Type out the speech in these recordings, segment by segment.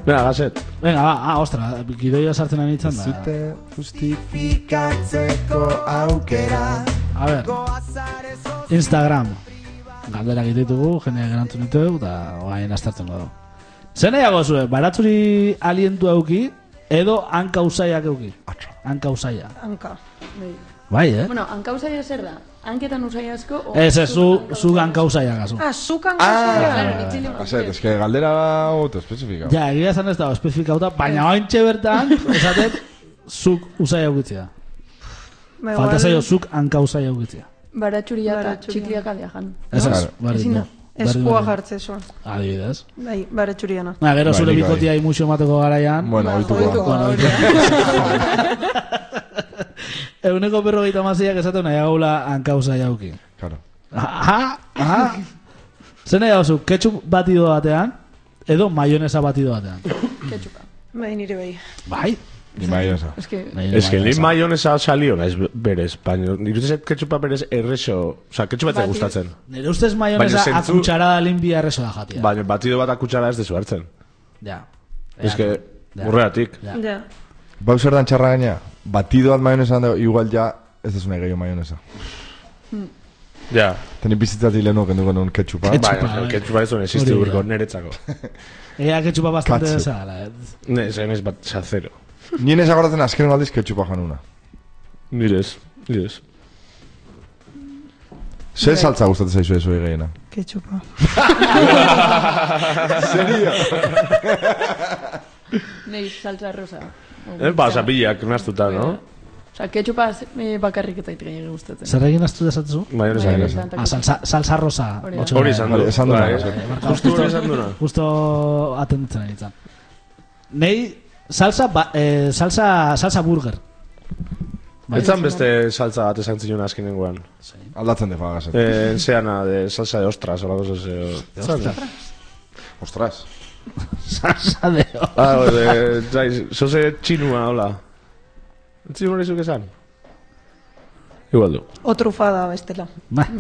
Venga, gazet. Venga, ostra, gidoia sartzen ari nintzen da. Zute justifikatzeko aukera. A ver, Instagram. Galdera egitetugu, jendeak erantzun ditugu, eta oain astartzen godu. Zer nahiago zuen, baratzuri alientu euki, edo hanka usaiak euki? Hanka usaia. Hanka. Bai, Bueno, hanka usaia zer da? Hanketan usai asko? Zu hanka usaia gazu. Zuk hanka usaia. Azer, eske galdera auto espezifika. Ja, egia zan ez dago espezifikauta, baina ointxe bertan, esatet, zuk usaia eukitzea. Falta zaio zuk hanka usaia eukitzea. Baratxuria eta txikliak adiajan. Ez, Ezina. Eskua jartze zuen. Adibidez. Bai, baratxuriana. Gero zure bikotia imusio emateko garaian. Bueno, oituko. Eguneko 50 esaten nahi gaula hankauza jauki. Claro. Zer nahi gauzu, ketchup batido batean, edo mayonesa batido batean? Ketchupa. Bai, nire bai. Bai? Ni mayonesa. Es que ni mayonesa salio naiz berez, baina nire ketchupa berez erreso, oza, ketchupa ez gustatzen. Nire ustez mayonesa akutxarada limpia erreso da jatia. Baina batido bat akutxara ez dezu hartzen. Ja. Es que, urreatik. Ja. Bau zer dan txarra gaina, batido bat mayonesa dago, igual ja ez desuna gehiago mayonesa. Ja. Teni bizitzatik lehenu kenduko nun ketchupa. Baina, ketchupa ez hone existi urko niretzako. Ea ketchupa bastante desala. Ne, zen ez bat zero. Nien ez agoratzen azken aldiz ketchupa januna. Nirez. Zer saltza gustatzen zaizu eso gehiena? Ketchupa. Serio? Nei, salsa rosa. Ba, zapillak naztuta, no? Osa, ketchupa bakarrik eta itrei gustatzen. Zer egin naztu desatzu? Mayonesa. Salsa rosa. Hori esan duna. Justo hori esan duna. Justo atenditzen ari izan. Nei, salsa burger. Etzan beste salsa bat esan zinuen azken nengoan. Aldatzen defa gazet. Zeana de salsa de ostras, o la cosa se... Ostras. Salsa de ostras. Zose txinua, hola. Txinu hori zuk esan? Igual du. O trufada bestela.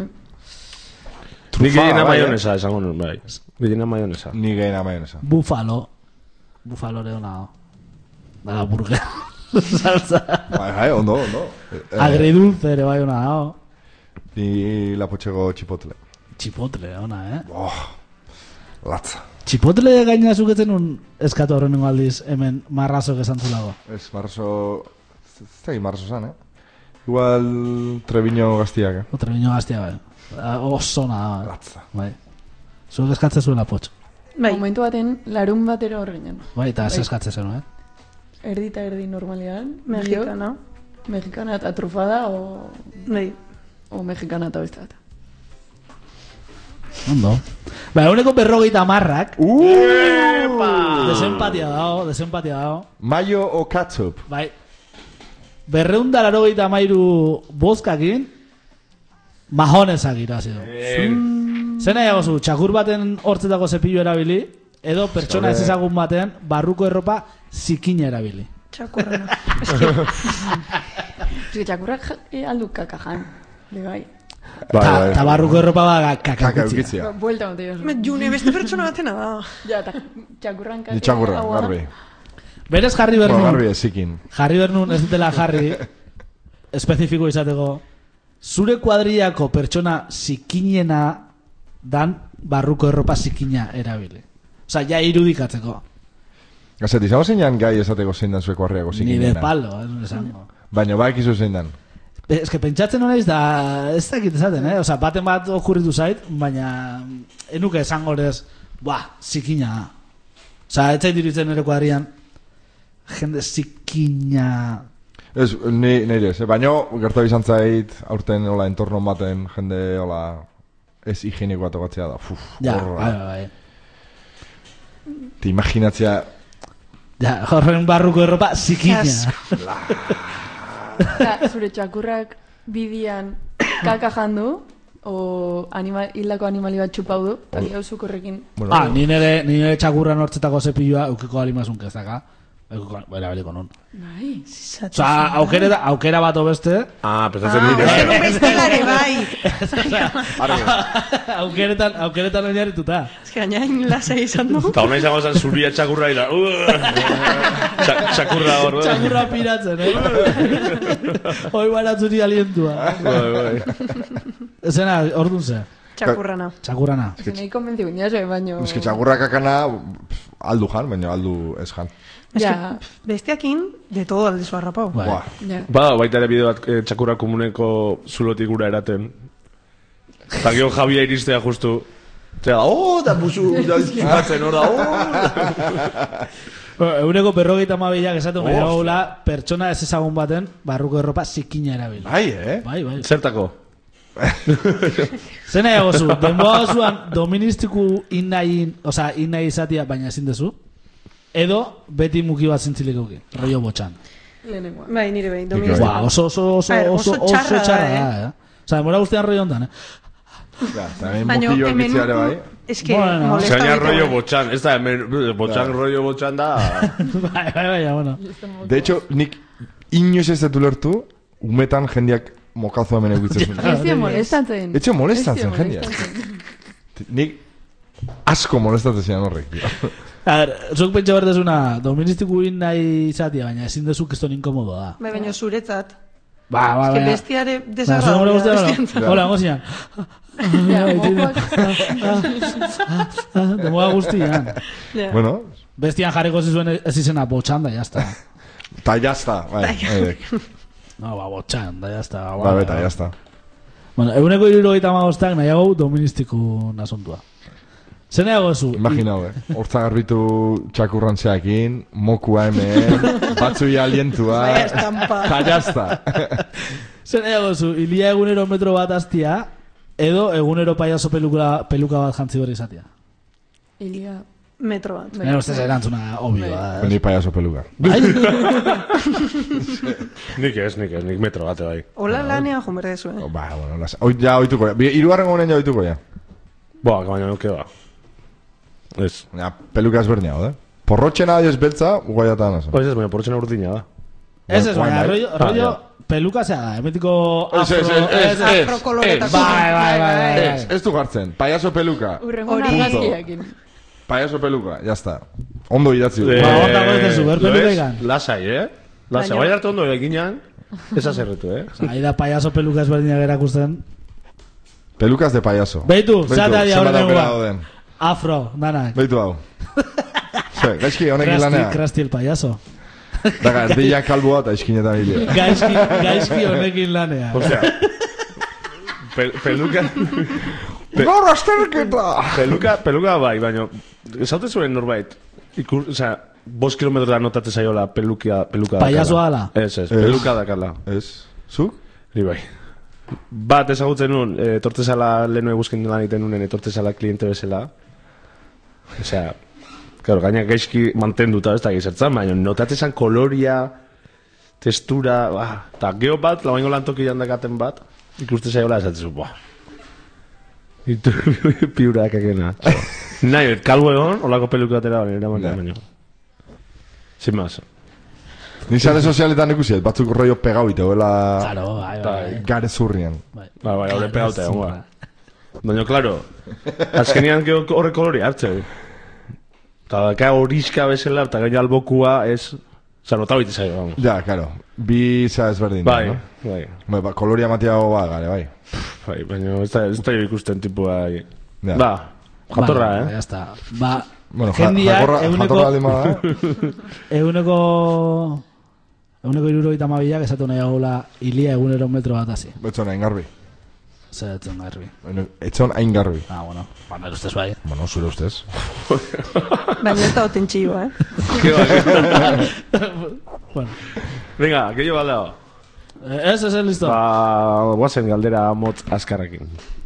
Ni gehiena mayonesa esango nun, bai. Gehiena mayonesa. Ni gehiena mayonesa. Bufalo ere hona. Da, burger. Salsa. Bai, ondo. Agridulce ere bai hona dago. Ni lapotxego chipotle. Chipotle, ona, Latza. Chipotle gaina zuketzen un eskatu horrenengo aldiz hemen marrazo esan zulago. Ez, marrazo... Ez da marrazo zan, Igual Treviño gaztiak, Treviño gaztiak, bai. Oso na, Latza. Bai. Zuek eskatzen zuen lapotxo. Bai. Momentu baten, larun batero hor ginen. Bai, eta ez eskatzen zen, Erdi eta erdi normalean. Mexicana eta trufada, o... Bai. O mexicana eta beste bat. Ondo. Ba, eguneko 50 marrak. Desempatia dago. Mayo o ketchup? Bai. 283 bozkakin majonesak irazi du. Zena jagozu, txakur baten hortzetako zepillo erabili, edo pertsona ez ezagun batean barruko erropa zikina erabili. Txakurrena. Ez que txakurrak aldu kakajan. Bai. Ta barruko erropa ba kakakitzia. Vuelta mote jozu. June, beste pertsona batena da. Ja, eta txakurran Ni txakurra, garbi. Berez jarri bernun. Garbi ezikin. Jarri bernun ez dutela jarri espezifiko izateko. Zure kuadriako pertsona zikinena dan barruko erropa zikina erabili. Osa, ja irudikatzeko. Gazet, izango zeinan gai esateko zein dan zueko harriako zikinena? Ni de palo, esango. Baina bak izu zein dan. Ez que pentsatzen honaiz da, ez dakit esaten, Osa, baten bat okurritu zait, baina enuke esango horrez, zikina. Osa, ez zait diritzen ere kuadrian, jende zikina... Ez, nire ez, baina gertu bizan zait, aurten entorno baten jende ez higieniko bat ogatzea da. Ja, bai. Te imaginatzea... Ja, horren barruko erropa zikina. Zure txakurrak bidian kaka jandu, o hildako animali bat txupau du, eta gauzuk horrekin... Nire txakurran hortzetako zepilloa eukiko alimasun kezaka. Erabeliko nun. Bai. Osa, aukera bat beste. Pensatzen nire. Bestelare, bai. Aukeretan oinarrituta. Ez que gainain lasai izan du. Eta hona izango zen zuria txakurra ira. Txakurra hor. Txakurra piratzen, Hoi baratzuri alientua. Zena, ordun ze. Txakurrana. Zenei konbentzigun, baino... Ez que txakurrak akana aldu jan, baina aldu ez jan. Ja. Bestiakin, de todo aldezu harrapau. Buah. Baita ere bideo bat txakurra komuneko zulotik gura eraten. Eta gero Javia iristea justu. Eta da musu izkipatzen hor da. Eguneko 52 esaten nahi dagoela pertsona ez ezagun baten barruko erropa zikina erabil. Bai. Zertako? Zena egozu, denboa osuan doministiku innahi izatia baina ezin dezu? Edo beti muki bat zintzilikauki, rollo botxan. Lehenengoa. Bai, nire bai, domingo. Oso txarra da, Osa, demora guztian rollo ondan, Baina hemen bai. Ez que molesta. Zaina rollo botxan, ez da, botxan rollo botxan da. Bai, bueno. De hecho, nik inoiz ez detu lertu, umetan jendiak mokazu hemen egutzen zuen. Ez molestatzen. Etxe molestatzen jendiak. Nik asko molestatzen zian horrek. A ver, zuk pentsa berdezuna, doministiku nahi izatia, baina ezin dezu kiston inkomodo da. Bai, baina zuretzat. Ba, que bestiare desagradable. Hola, gozien. Demoa guztian. Bueno. Bestian jarriko zizuen ez izena botxan da, jazta. Ta jazta, bai. No, botxan da, jazta. Ba, beta, jazta. Bueno, eguneko 75 nahiago doministiku nasuntua. Zene egozu? Imaginau, hortza garbitu txakurrantzeakin, mokua hemen, batzui alientua, ta jazta. Zene egozu, ilia egunero metro bat aztia, edo egunero payaso peluka bat jantzi hori izatia? Ilia metro bat. Ustez erantzuna obioa. Ni payaso peluka. Bai? Nik metro bate bai. Hola lanean jomerde zuen. Ba, bueno, ja oituko ja. Irugarren gonen ja oituko ja. Boa, baina nuke ba. Ez. Ja, peluka ezberdinago, Porrotxena adioz beltza, guaiatan aso. Ez, baina porrotxena urdina da. Ez, baina rollo peluka zea da, emetiko afro koloretako. Bai. Ez du gartzen, payaso peluka. Urrengo nargazkiakin. Payaso peluka, jazta. Ondo idatzi. Onda goetezu, berpeluka ikan. Lasai, Lasai, bai hartu ondo eginan, ez azerretu, Ahi da payaso peluka ezberdinak erakusten. Pelukas de payaso. Beitu, zata dia horren nengoa. Afro, danak. Beitu hau. Gaizki, honekin lanea. Krasti el payaso. Daga, erdiak kalboa eta iskinetan hile. Gaizki honekin lanea. Osea, peluka... Gaur azterketa! Peluka bai, baina... Esaute zuen norbait. Osea, 5 kilometro da notate zaiola peluka dakala. Payasoa ala? Ez, peluka dakala. Ez. Zuk? Ni bai. Bat ezagutzen nun, etortezala lehenu eguzken lan egiten nunen, etortezala kliente bezala. Osea, claro, gaina gaizki mantenduta ez da gizertzan, baina notatezan koloria, textura, eta geho bat, labaingo lantoki jandakaten bat, ikuste zaiola esatzezu, piurak ekena. Nahi, kalbo egon, olako peluka atera baina. Sin más. Ni sare sozialetan ikusiet, batzuk rollo pegau iteoela gare zurrien. Bai, horre pegaute egon. Baina, klaro, azkenian horre kolori hartze. Eta horiska bezala, eta gaina albokua ez... Osa, notabit izai, vamos. Ja, claro. Bi za ezberdin. Bai. Koloria matiago gare, bai. Bai, baina ez da jo ikusten tipu bai. Ba, jatorra, Ya está. Ba, bueno, jatorra lima da. Eguneko 72 esatu nahi agula ilia egunero metro bat hasi. Etzon hain garbi. Zer etzon garbi. Etzon hain garbi. Bueno, baina ustez bai. Bueno, zure ustez. Baina ez da otentxio, Bueno. Venga, que yo baldeo. Ez listo. Ba, guazen galdera motz azkarrekin.